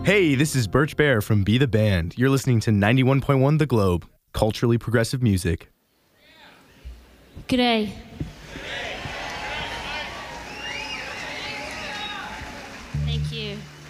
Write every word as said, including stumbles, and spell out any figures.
Hey, this is Birch Bear from Be The Band. You're listening to ninety-one point one The Globe, culturally progressive music. G'day. Thank you.